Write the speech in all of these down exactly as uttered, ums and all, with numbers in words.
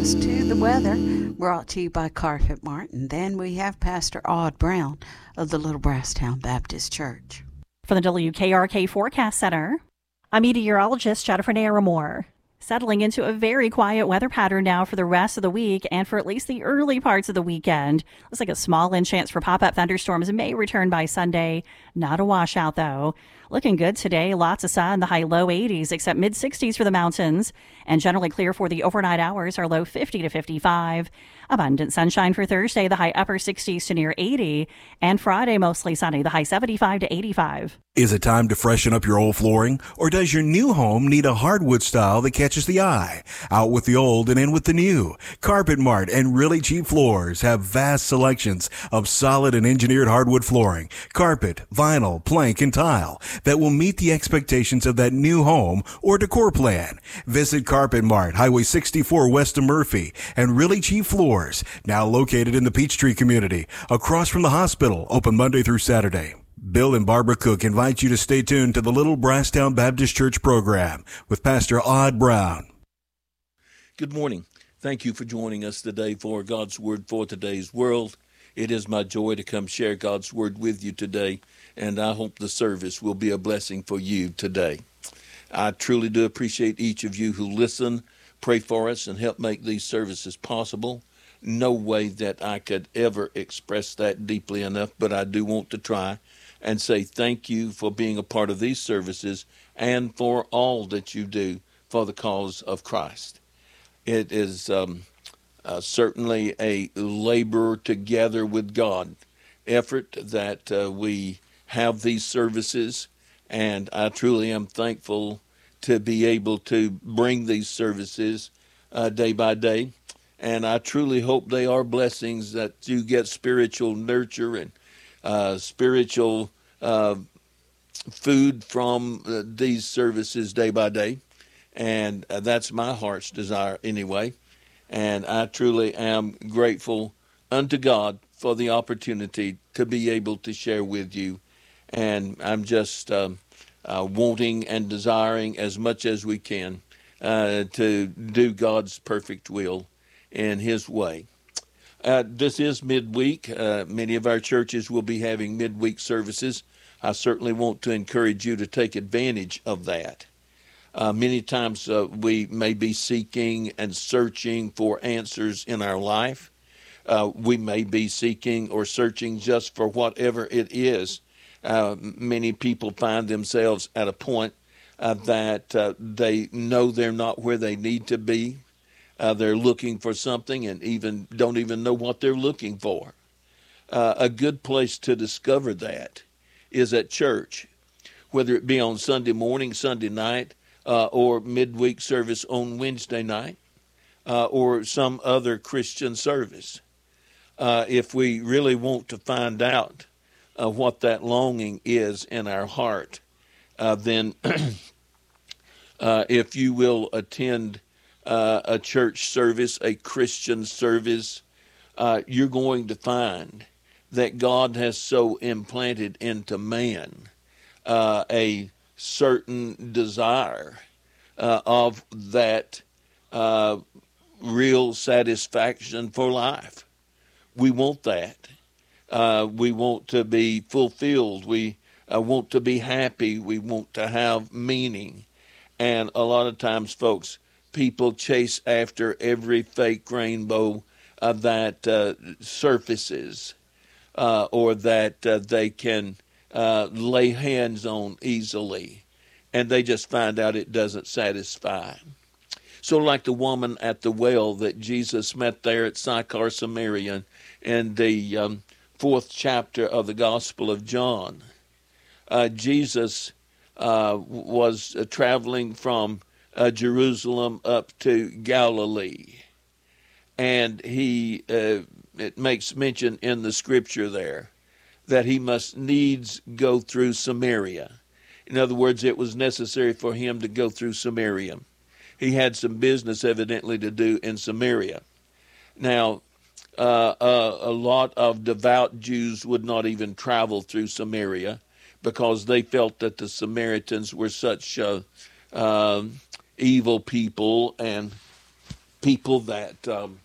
us to the weather, brought to you by Carpet Mart. And then we have Pastor Odd Brown of the Little Brasstown Baptist Church. From the W K R K Forecast Center, I'm meteorologist Jennifer Naramore. Settling into a very quiet weather pattern now for the rest of the week and for at least the early parts of the weekend. Looks like a small in chance for pop-up thunderstorms may return by Sunday. Not a washout, though. Looking good today. Lots of sun, the high low eighties, except mid sixties for the mountains. And generally clear for the overnight hours, our low fifty to fifty-five. Abundant sunshine for Thursday, the high upper sixties to near eighty. And Friday, mostly sunny, the high seventy-five to eighty-five. Is it time to freshen up your old flooring? Or does your new home need a hardwood style that catches the eye? Out with the old and in with the new. Carpet Mart and Really Cheap Floors have vast selections of solid and engineered hardwood flooring, carpet, vinyl, plank, and tile that will meet the expectations of that new home or decor plan. Visit Carpet Mart, Highway sixty-four west of Murphy, and Really Cheap Floors, now located in the Peachtree community, across from the hospital, open Monday through Saturday. Bill and Barbara Cook invite you to stay tuned to the Little Brasstown Baptist Church program with Pastor Odd Brown. Good morning. Thank you for joining us today for God's Word for today's world. It is my joy to come share God's Word with you today, and I hope the service will be a blessing for you today. I truly do appreciate each of you who listen, pray for us, and help make these services possible. No way that I could ever express that deeply enough, but I do want to try and say thank you for being a part of these services and for all that you do for the cause of Christ. It is um, uh, certainly a labor together with God effort that uh, we have these services, and I truly am thankful to be able to bring these services uh, day by day, and I truly hope they are blessings that you get spiritual nurture and uh, spiritual uh, food from uh, these services day by day, and uh, that's my heart's desire anyway, and I truly am grateful unto God for the opportunity to be able to share with you, and I'm just um, uh, wanting and desiring as much as we can uh, to do God's perfect will in His way. Uh, this is midweek. Uh, many of our churches will be having midweek services. I certainly want to encourage you to take advantage of that. Uh, many times uh, we may be seeking and searching for answers in our life. Uh, we may be seeking or searching just for whatever it is. Uh, many people find themselves at a point uh, that uh, they know they're not where they need to be. Uh, they're looking for something and even don't even know what they're looking for. Uh, a good place to discover that is at church, whether it be on Sunday morning, Sunday night, uh, or midweek service on Wednesday night, uh, or some other Christian service. Uh, if we really want to find out uh, what that longing is in our heart, uh, then uh, if you will attend uh, a church service, a Christian service, uh, you're going to find that God has so implanted into man uh, a certain desire uh, of that uh, real satisfaction for life. We want that. Uh, we want to be fulfilled. We uh, want to be happy. We want to have meaning. And a lot of times, folks, people chase after every fake rainbow uh, that uh, surfaces uh, or that uh, they can uh, lay hands on easily. And they just find out it doesn't satisfy. So like the woman at the well that Jesus met there at Sychar, Samaria, in the um, fourth chapter of the Gospel of John, uh, Jesus uh, was uh, traveling from uh, Jerusalem up to Galilee. And he, uh, it makes mention in the scripture there that he must needs go through Samaria. In other words, it was necessary for him to go through Samaria. He had some business evidently to do in Samaria. Now, uh, uh, a lot of devout Jews would not even travel through Samaria because they felt that the Samaritans were such uh, uh, evil people and people that um,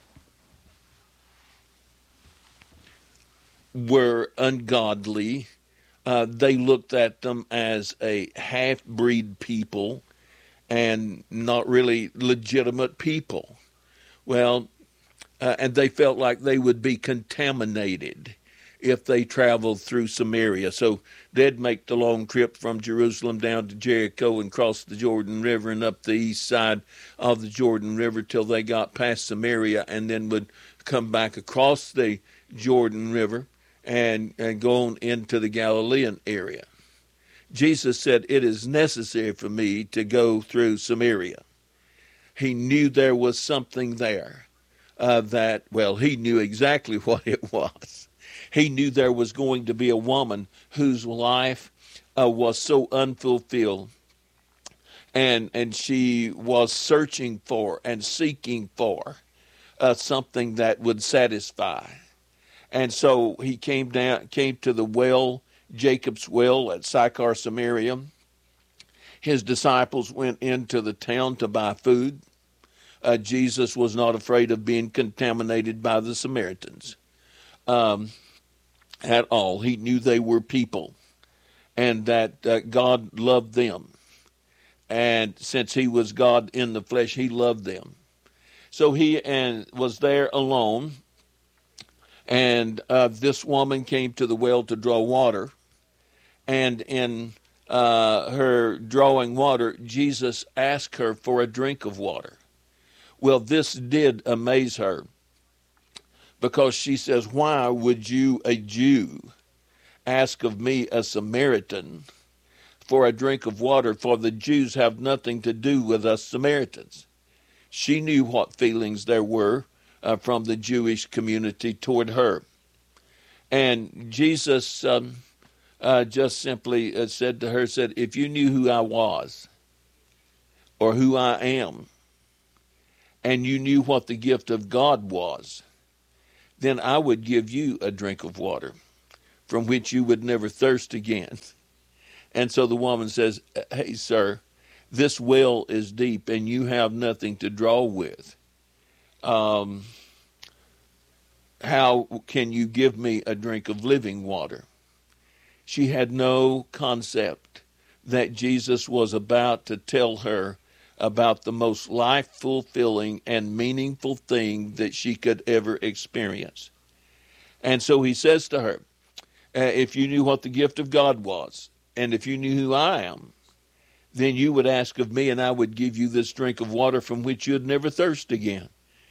were ungodly. Uh, they looked at them as a half-breed people and not really legitimate people. Well, uh, and they felt like they would be contaminated if they traveled through Samaria. So they'd make the long trip from Jerusalem down to Jericho and cross the Jordan River and up the east side of the Jordan River till they got past Samaria, and then would come back across the Jordan River and, and go on into the Galilean area. Jesus said, it is necessary for me to go through Samaria. He knew there was something there uh, that, well, he knew exactly what it was. He knew there was going to be a woman whose life uh, was so unfulfilled, and and she was searching for and seeking for uh, something that would satisfy. And so he came down, came to the well, Jacob's well at Sychar, Samaria. His disciples went into the town to buy food. Uh, Jesus was not afraid of being contaminated by the Samaritans um, at all. He knew they were people and that uh, God loved them. And since he was God in the flesh, he loved them. So he and was there alone. And uh, this woman came to the well to draw water. And in uh, her drawing water, Jesus asked her for a drink of water. Well, this did amaze her, because she says, why would you, a Jew, ask of me, a Samaritan, for a drink of water? For the Jews have nothing to do with us Samaritans. She knew what feelings there were uh, from the Jewish community toward her. And Jesus um, uh, just simply uh, said to her, said, if you knew who I was or who I am, and you knew what the gift of God was, then I would give you a drink of water from which you would never thirst again. And so the woman says, hey, sir, this well is deep and you have nothing to draw with. Um, how can you give me a drink of living water? She had no concept that Jesus was about to tell her about the most life-fulfilling and meaningful thing that she could ever experience. And so he says to her, uh, if you knew what the gift of God was, and if you knew who I am, then you would ask of me, and I would give you this drink of water from which you'd never thirst again.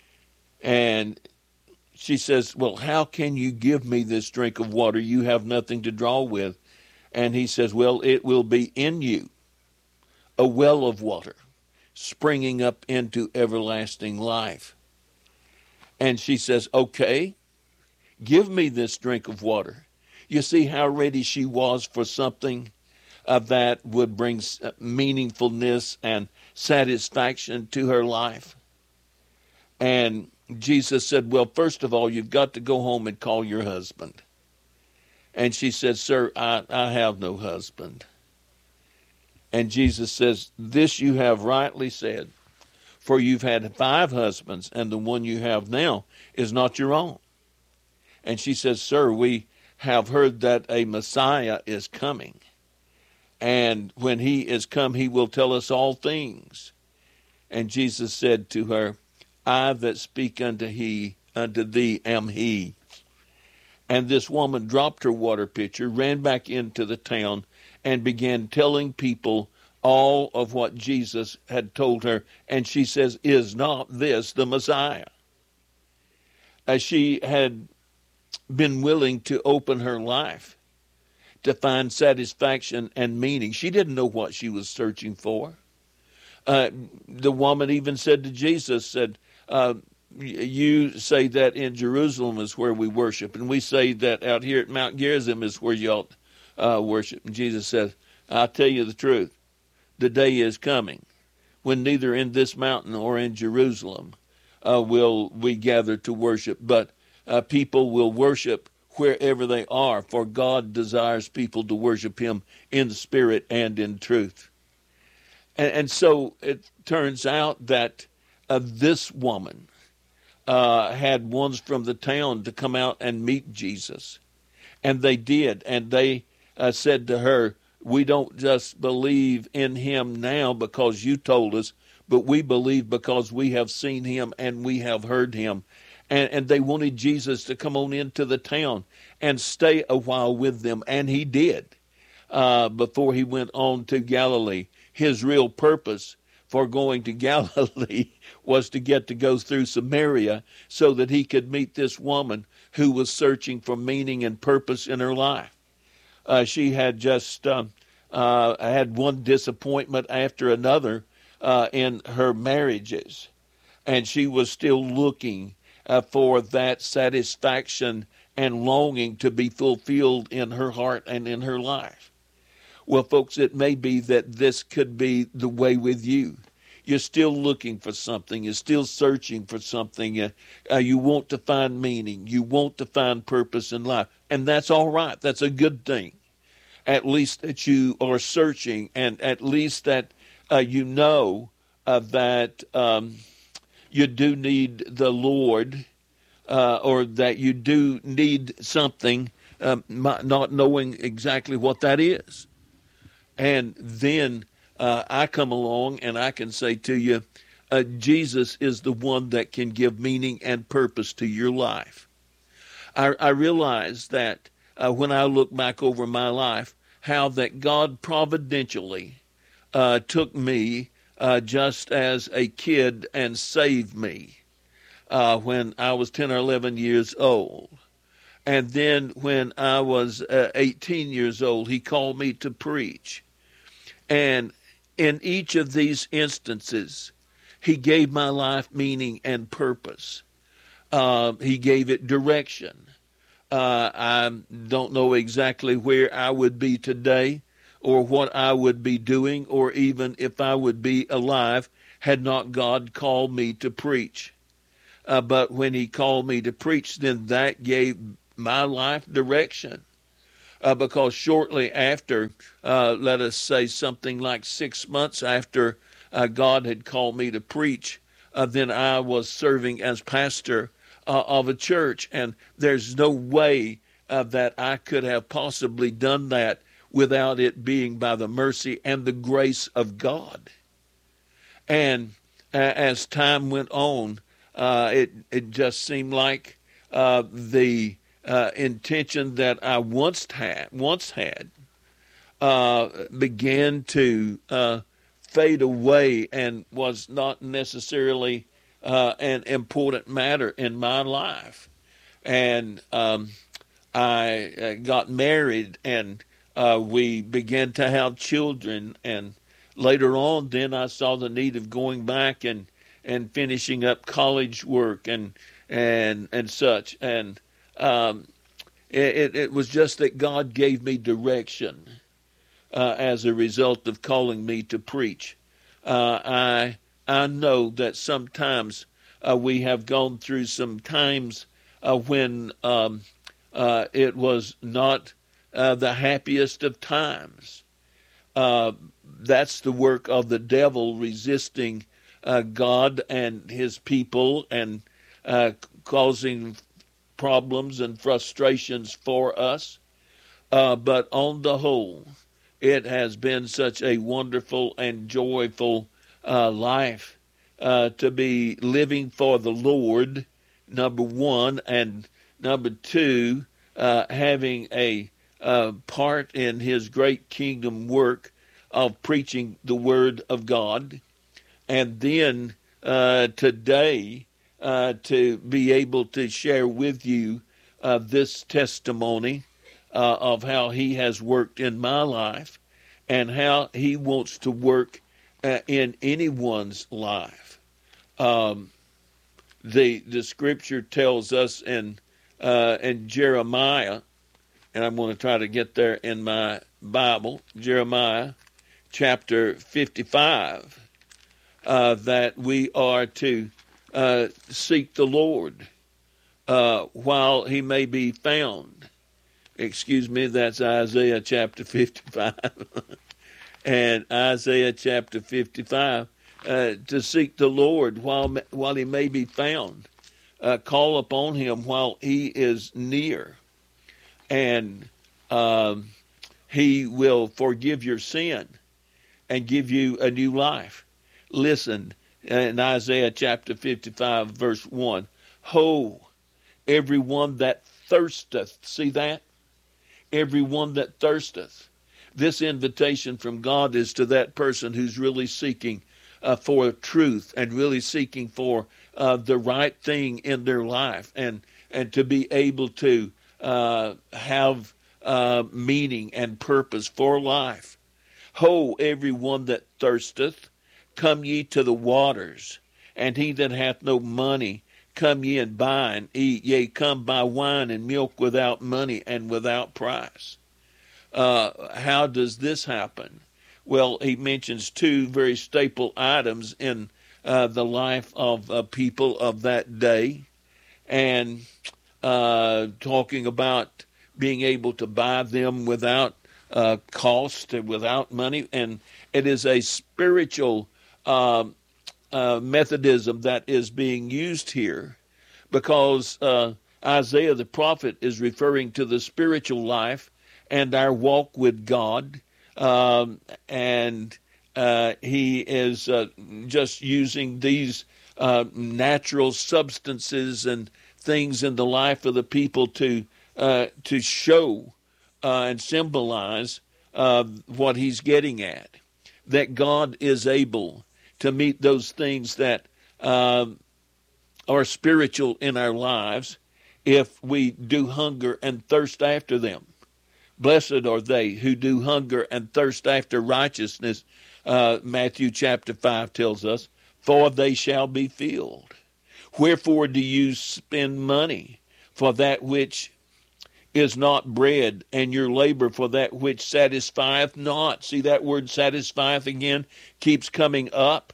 And she says, well, how can you give me this drink of water? You have nothing to draw with. And he says, well, it will be in you a well of water, springing up into everlasting life. And she says, okay, give me this drink of water. You see how ready she was for something uh, that would bring meaningfulness and satisfaction to her life. And Jesus said, well, first of all, you've got to go home and call your husband. And she said, sir, I, I have no husband. And Jesus says, this you have rightly said, for you've had five husbands, and the one you have now is not your own. And she says, sir, we have heard that a Messiah is coming. And when he is come, he will tell us all things. And Jesus said to her, I that speak unto he, unto thee am he. And this woman dropped her water pitcher, ran back into the town, and began telling people all of what Jesus had told her. And she says, is not this the Messiah? As she had been willing to open her life to find satisfaction and meaning. She didn't know what she was searching for. Uh, the woman even said to Jesus, said, uh, you say that in Jerusalem is where we worship, and we say that out here at Mount Gerizim is where you ought uh, worship. And Jesus says, I'll tell you the truth. The day is coming when neither in this mountain or in Jerusalem uh, will we gather to worship, but uh, people will worship wherever they are, for God desires people to worship him in spirit and in truth. And, and so it turns out that uh, this woman uh, had ones from the town to come out and meet Jesus. And they did. And they uh, said to her, we don't just believe in him now because you told us, but we believe because we have seen him and we have heard him. And, and they wanted Jesus to come on into the town and stay a while with them. And he did uh, before he went on to Galilee. His real purpose for going to Galilee was to get to go through Samaria so that he could meet this woman who was searching for meaning and purpose in her life. Uh, she had just um, uh, had one disappointment after another uh, in her marriages, and she was still looking uh, for that satisfaction and longing to be fulfilled in her heart and in her life. Well, folks, it may be that this could be the way with you. You're still looking for something. You're still searching for something. Uh, uh, you want to find meaning. You want to find purpose in life. And that's all right. That's a good thing. At least that you are searching, and at least that uh, you know uh, that um, you do need the Lord, uh, or that you do need something, um, not knowing exactly what that is. And then uh, I come along and I can say to you, uh, Jesus is the one that can give meaning and purpose to your life. I, I realize that uh, when I look back over my life, how that God providentially uh, took me uh, just as a kid and saved me uh, when I was ten or eleven years old. And then when I was uh, eighteen years old, he called me to preach. And in each of these instances, he gave my life meaning and purpose. Uh, he gave it direction. Uh, I don't know exactly where I would be today or what I would be doing or even if I would be alive had not God called me to preach. Uh, but when he called me to preach, then that gave my life direction. Uh, because shortly after, uh, let us say something like six months after uh, God had called me to preach, uh, then I was serving as pastor uh, of a church. And there's no way uh, that I could have possibly done that without it being by the mercy and the grace of God. And uh, as time went on, uh, it, it just seemed like uh, the Uh, intention that I once had, once had, uh, began to uh, fade away and was not necessarily uh, an important matter in my life. And um, I uh, got married, and uh, we began to have children. And later on, then I saw the need of going back and, and finishing up college work and and and such. And Um, it, it was just that God gave me direction uh, as a result of calling me to preach. Uh, I I know that sometimes uh, we have gone through some times uh, when um, uh, it was not uh, the happiest of times. Uh, that's the work of the devil resisting uh, God and his people and uh, causing problems and frustrations for us. Uh, but on the whole, it has been such a wonderful and joyful uh, life uh, to be living for the Lord, number one, and number two, uh, having a uh, part in his great kingdom work of preaching the word of God. And then uh, today, Uh, to be able to share with you uh, this testimony uh, of how he has worked in my life and how he wants to work uh, in anyone's life. Um, the the scripture tells us in uh, in Jeremiah, and I'm going to try to get there in my Bible, Jeremiah chapter fifty-five, uh, that we are to Uh, seek the Lord uh, while he may be found. Excuse me, that's Isaiah chapter fifty-five. And Isaiah chapter fifty-five uh, to seek the Lord while while he may be found. Uh, call upon him while he is near, and um, he will forgive your sin and give you a new life. Listen, in Isaiah chapter fifty-five, verse one, ho, everyone that thirsteth, see that? Everyone that thirsteth. This invitation from God is to that person who's really seeking uh, for truth and really seeking for uh, the right thing in their life, and, and to be able to uh, have uh, meaning and purpose for life. Ho, everyone that thirsteth, come ye to the waters, and he that hath no money, come ye and buy and eat. Yea, come buy wine and milk without money and without price. Uh, how does this happen? Well, he mentions two very staple items in uh, the life of uh, people of that day, and uh, talking about being able to buy them without uh, cost and without money. And it is a spiritual uh, uh, Methodism that is being used here, because uh, Isaiah the prophet is referring to the spiritual life and our walk with God, um, and uh, he is uh, just using these uh, natural substances and things in the life of the people to uh, to show uh, and symbolize uh, what he's getting at, that God is able to meet those things that uh, are spiritual in our lives if we do hunger and thirst after them. Blessed are they who do hunger and thirst after righteousness, uh, Matthew chapter five tells us, for they shall be filled. Wherefore do you spend money for that which is not bread, and your labor for that which satisfieth not? See, that word satisfieth again keeps coming up.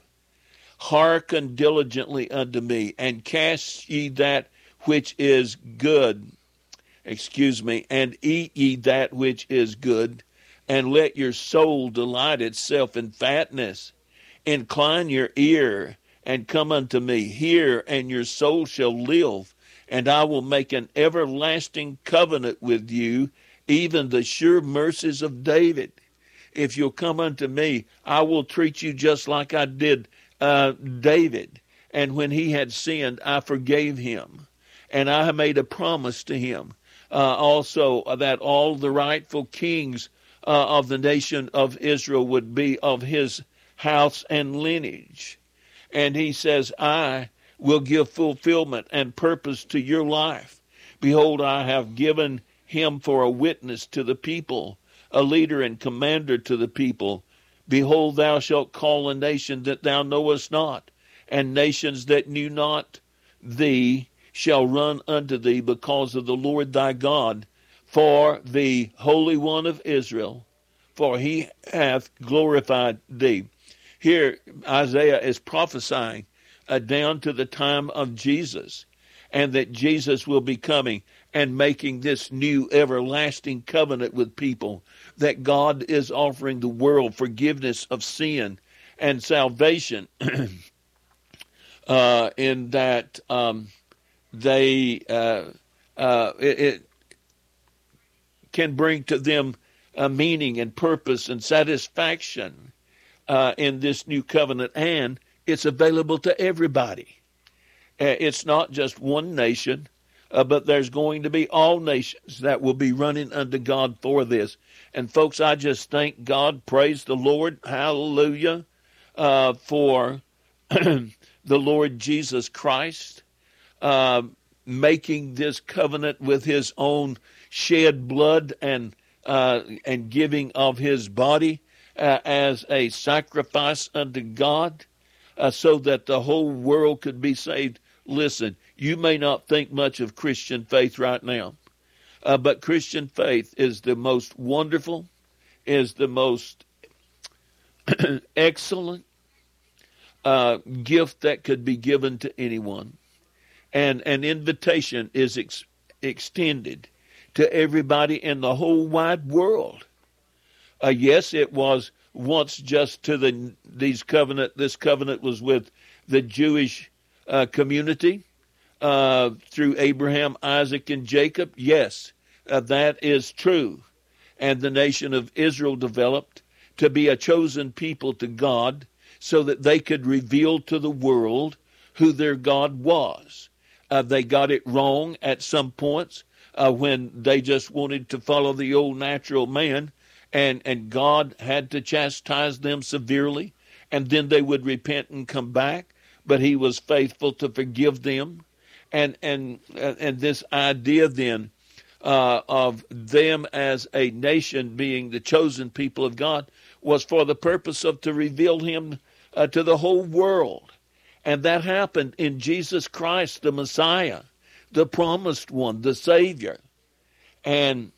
Hearken diligently unto me, and cast ye that which is good, excuse me, and eat ye that which is good, and let your soul delight itself in fatness. Incline your ear, and come unto me. Hear, and your soul shall live, and I will make an everlasting covenant with you, even the sure mercies of David. If you'll come unto me, I will treat you just like I did uh, David. And when he had sinned, I forgave him, and I made a promise to him. Uh, also, uh, that all the rightful kings uh, of the nation of Israel would be of his house and lineage. And he says, I will give fulfillment and purpose to your life. Behold, I have given him for a witness to the people, a leader and commander to the people. Behold, thou shalt call a nation that thou knowest not, and nations that knew not thee shall run unto thee, because of the Lord thy God, for the Holy One of Israel, for he hath glorified thee. Here Isaiah is prophesying uh, down to the time of Jesus, and that Jesus will be coming and making this new everlasting covenant with people, that God is offering the world forgiveness of sin and salvation, uh, in that um, they uh, uh, it, it can bring to them a meaning and purpose and satisfaction uh, in this new covenant, and it's available to everybody. Uh, it's not just one nation, uh, but there's going to be all nations that will be running unto God for this. And folks, I just thank God, praise the Lord, hallelujah, uh, for the Lord Jesus Christ, Uh, making this covenant with his own shed blood and uh, and giving of his body uh, as a sacrifice unto God, uh, so that the whole world could be saved. Listen, you may not think much of Christian faith right now, uh, but Christian faith is the most wonderful, is the most excellent uh, gift that could be given to anyone. And an invitation is ex- extended to everybody in the whole wide world. Uh, yes, it was once just to the these covenant. This covenant was with the Jewish uh, community uh, through Abraham, Isaac, and Jacob. Yes, uh, that is true. And the nation of Israel developed to be a chosen people to God so that they could reveal to the world who their God was. Uh, they got it wrong at some points uh, when they just wanted to follow the old natural man, and, and God had to chastise them severely, and then they would repent and come back, but he was faithful to forgive them. And, and, and this idea then Uh, of them as a nation being the chosen people of God was for the purpose of to reveal him uh, to the whole world. And that happened in Jesus Christ, the Messiah, the promised one, the Savior. And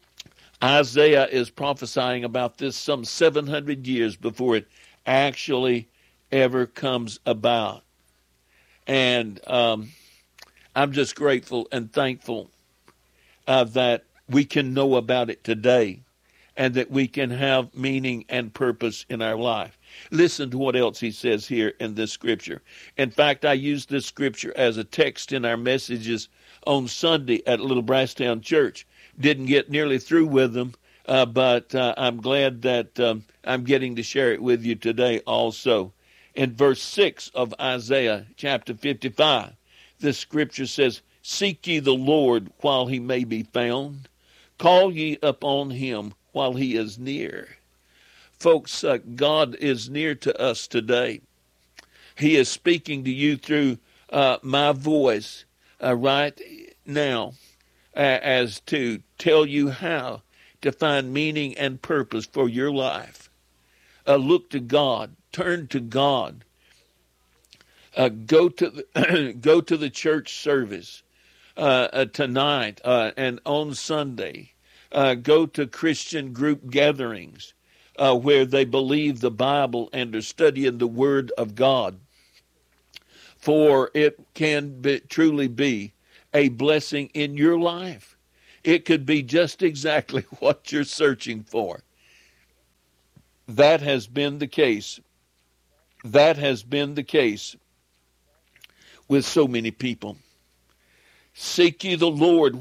Isaiah is prophesying about this some seven hundred years before it actually ever comes about. And um, I'm just grateful and thankful Uh, that we can know about it today and that we can have meaning and purpose in our life. Listen to what else he says here in this scripture. In fact, I used this scripture as a text in our messages on Sunday at Little Brasstown Church. Didn't get nearly through with them, uh, but uh, I'm glad that um, I'm getting to share it with you today also. In verse six of Isaiah chapter fifty-five, this scripture says, "Seek ye the Lord while he may be found. Call ye upon him while he is near." Folks, uh, God is near to us today. He is speaking to you through uh, my voice uh, right now uh, as to tell you how to find meaning and purpose for your life. Uh, look to God. Turn to God. Uh, go to the, go to the church service. Uh, uh, tonight uh, and on Sunday, uh, go to Christian group gatherings uh, where they believe the Bible and are studying the Word of God. For it can be, truly be a blessing in your life. It could be just exactly what you're searching for. That has been the case. That has been the case with so many people. Seek ye the Lord